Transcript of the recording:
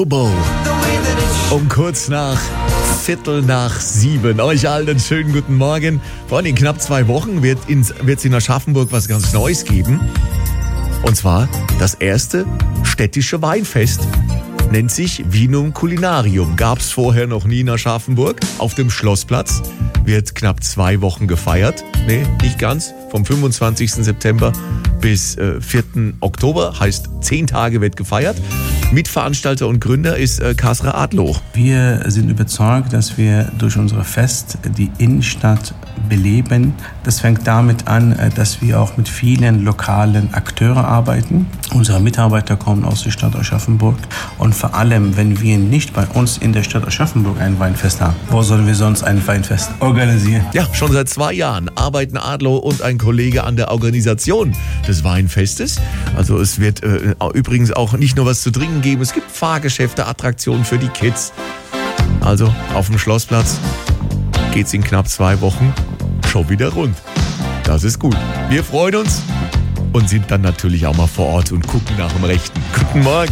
Bobo. Um kurz nach 6:45. Euch allen einen schönen guten Morgen. Vor allem in knapp 2 Wochen wird es in Aschaffenburg was ganz Neues geben. Und zwar das erste städtische Weinfest. Nennt sich Vinum Culinarium. Gab es vorher noch nie in Aschaffenburg. Auf dem Schlossplatz wird knapp 2 Wochen gefeiert. Nee, nicht ganz. Vom 25. September bis 4. Oktober. Heißt 10 Tage wird gefeiert. Mitveranstalter und Gründer ist Kasra Adlo. Wir sind überzeugt, dass wir durch unser Fest die Innenstadt beleben. Das fängt damit an, dass wir auch mit vielen lokalen Akteuren arbeiten. Unsere Mitarbeiter kommen aus der Stadt Aschaffenburg. Und vor allem, wenn wir nicht bei uns in der Stadt Aschaffenburg ein Weinfest haben, wo sollen wir sonst ein Weinfest organisieren? Ja, schon seit 2 Jahren arbeiten Adlo und ein Kollege an der Organisation des Weinfestes. Also es wird übrigens auch nicht nur was zu trinken geben, es gibt Fahrgeschäfte, Attraktionen für die Kids. Also auf dem Schlossplatz geht's in knapp 2 Wochen schon wieder rund. Das ist gut. Wir freuen uns und sind dann natürlich auch mal vor Ort und gucken nach dem Rechten. Guten Morgen.